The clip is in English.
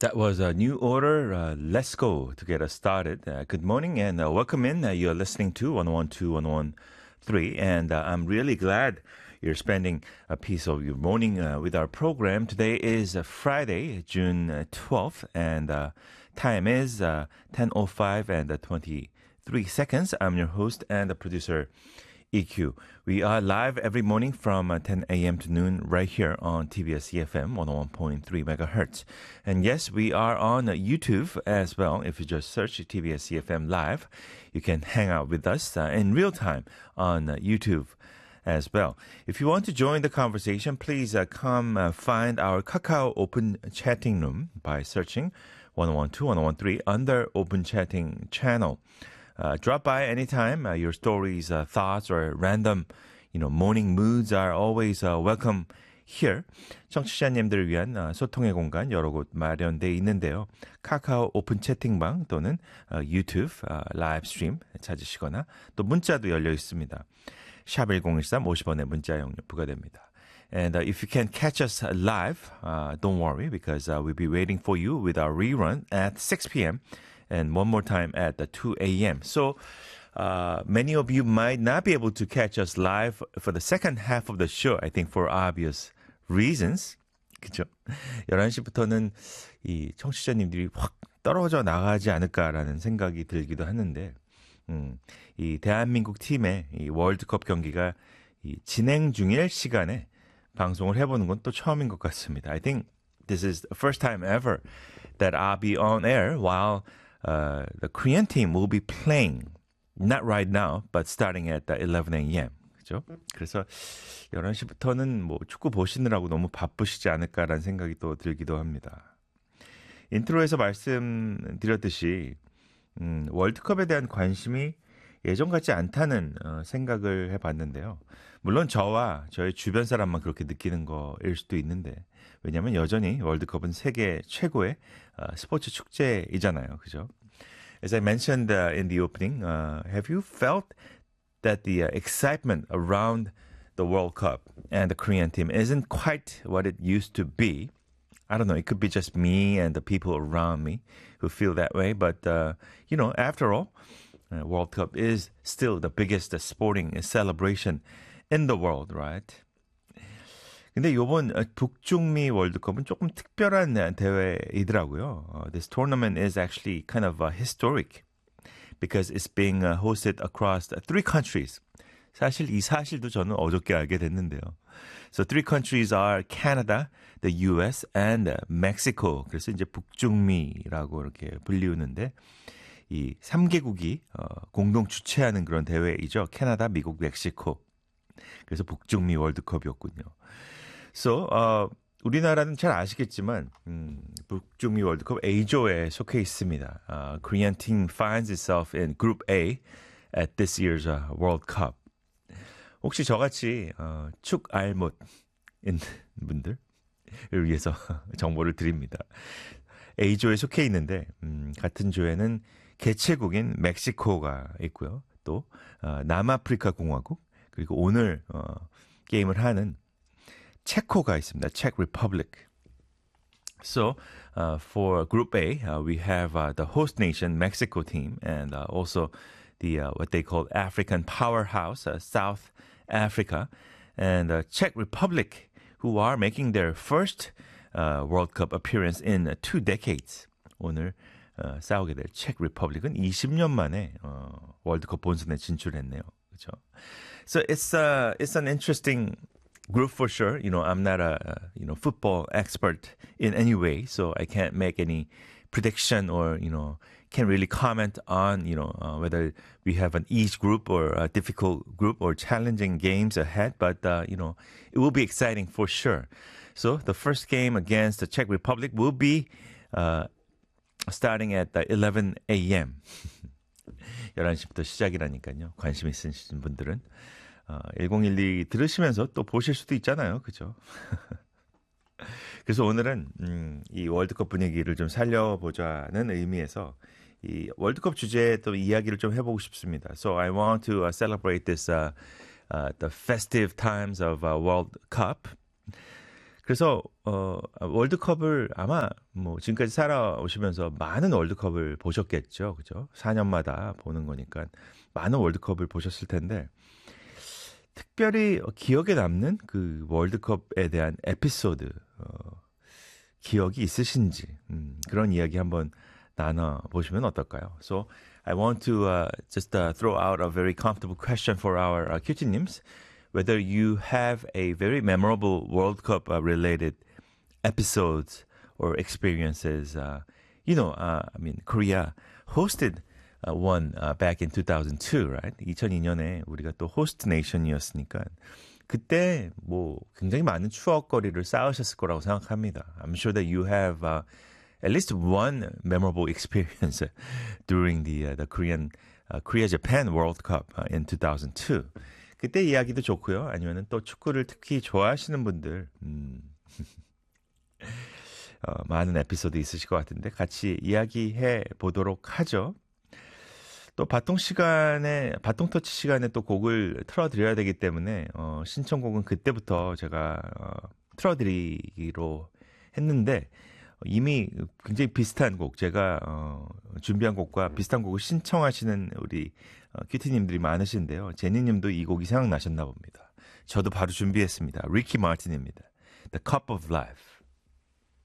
That was a new order. Let's go to get us started. Good morning and welcome in. You're listening to 1012, 1013, and I'm really glad you're spending a piece of your morning with our program. Today is Friday, June 12th, and time is 10:05 and 23 seconds. I'm your host and the producer, EQ. We are live every morning from 10 a.m. to noon right here on TBS EFM 101.3 megahertz. And yes, we are on YouTube as well. If you just search TBS EFM Live, you can hang out with us in real time on YouTube as well. If you want to join the conversation, please come find our Kakao Open Chatting Room by searching 1012, 1013 under Open Chatting channel. Drop by anytime. Your stories, thoughts, or random, morning moods are always welcome here. 청취자님들을 위한 소통의 공간 여러 곳 마련되어 있는데요. 카카오 오픈 채팅방 또는 유튜브 라이브 스트림 찾으시거나 또 문자도 열려 있습니다. 샵 1013 50원의 문자 용료 부과됩니다. And if you can't catch us live, don't worry because we'll be waiting for you with our rerun at 6 p.m. and one more time at 2 a.m. So many of you might not be able to catch us live for the second half of the show, I think for obvious reasons. 그죠? 11시부터는 이 청취자님들이 확 떨어져 나가지 않을까라는 생각이 들기도 하는데, 이 대한민국 팀의 이 월드컵 경기가 이 진행 중일 시간에 방송을 해보는 건 또 처음인 것 같습니다. I think this is the first time ever that I'll be on air while the Korean team will be playing, not right now, but starting at 11 a.m. 그죠? 그래서 11시부터는 뭐 축구 보시느라고 너무 바쁘시지 않을까라는 생각이 또 들기도 합니다. 인트로에서 말씀드렸듯이 월드컵에 대한 관심이 예전 같지 않다는 생각을 해봤는데요. 물론 저와 저의 주변 사람만 그렇게 느끼는 거일 수도 있는데 왜냐하면 여전히 월드컵은 세계 최고의 스포츠 축제이잖아요. 그죠? As I mentioned in the opening, have you felt that the excitement around the World Cup and the Korean team isn't quite what it used to be? I don't know. It could be just me and the people around me who feel that way. But, after all, World Cup is still the biggest sporting celebration in the world, right? 근데 이번 북중미 월드컵은 조금 특별한 대회이더라고요. This tournament is actually kind of historic because it's being hosted across three countries. 사실 이 사실도 저는 어저께 알게 됐는데요. So three countries are Canada, the US, and Mexico. 그래서 이제 북중미라고 이렇게 불리우는데 이 3개국이 공동 주최하는 그런 대회이죠. 캐나다, 미국, 멕시코. 그래서 북중미 월드컵이었군요. So, 우리나라는 잘 아시겠지만 북중미 월드컵 A조에 속해 있습니다. Korean team finds itself in Group A at this year's World Cup. 혹시 저같이 축 알못인 분들을 위해서 정보를 드립니다. A조에 속해 있는데 같은 조에는 개최국인 멕시코가 있고요. 또 남아프리카 공화국 그리고 오늘 게임을 하는 체코가 있습니다. Czech Republic. So, for Group A, we have the host nation Mexico team and also the what they call African powerhouse South Africa and Czech Republic, who are making their first World Cup appearance in 2 decades. 오늘 싸우게 될 Czech Republic은 20년 만에 월드컵 본선에 진출했네요. 그렇죠? So it's an interesting group for sure. I'm not a football expert in any way, so I can't make any prediction or can't really comment on whether we have an easy group or a difficult group or challenging games ahead. But it will be exciting for sure. So the first game against the Czech Republic will be starting at 11 a.m. 11시부터 시작이라니까요. 관심 있으신 분들은 1012 들으시면서 또 보실 수도 있잖아요. 그죠? 그래서 오늘은 이 월드컵 분위기를 좀 살려보자는 의미에서 이 월드컵 주제에 또 이야기를 좀 해보고 싶습니다. So I want to celebrate this the festive times of World Cup. 그래서 월드컵을 아마 뭐 지금까지 살아오시면서 많은 월드컵을 보셨겠죠. 그죠? 4년마다 보는 거니까 많은 월드컵을 보셨을 텐데 특별히 기억에 남는 그 월드컵에 대한 에피소드 기억이 있으신지 그런 이야기 한번 나눠 보시면 어떨까요? So I want to just throw out a very comfortable question for our 큐티님s. Whether you have a very memorable World Cup related episodes or experiences. I mean, Korea hosted one back in 2002, right? 2002년에 우리가 또 호스트 네이션이었으니까 그때 뭐 굉장히 많은 추억거리를 쌓으셨을 거라고 생각합니다. I'm sure that you have at least one memorable experience during the Korea Japan World Cup in 2002. 그때 이야기도 좋고요. 아니면은 또 축구를 특히 좋아하시는 분들 많은 에피소드 있으실 것 같은데 같이 이야기해 보도록 하죠. 또 바통 터치 시간에 또 곡을 틀어드려야 되기 때문에 신청곡은 그때부터 제가 틀어드리기로 했는데 이미 굉장히 비슷한 곡 제가 준비한 곡과 비슷한 곡을 신청하시는 우리 큐티님들이 많으신데요. 제니님도 이 곡이 생각나셨나 봅니다. 저도 바로 준비했습니다. 리키 마틴입니다. The Cup of Life.